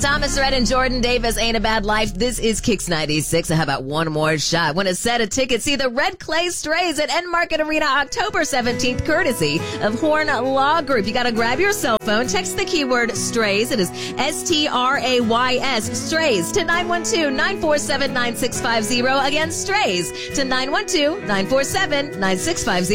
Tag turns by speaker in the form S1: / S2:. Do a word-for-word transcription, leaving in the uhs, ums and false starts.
S1: Thomas Rhett and Jordan Davis, Ain't a Bad Life. This is Kicks ninety-six. How about one more shot? Want a set of tickets? See the Red Clay Strays at End Market Arena October seventeenth, courtesy of Horn Law Group. You got to grab your cell phone, text the keyword Strays. It is S T R A Y S, Strays, to nine one two, nine four seven, nine six five zero. Again, Strays to nine one two, nine four seven, nine six five zero.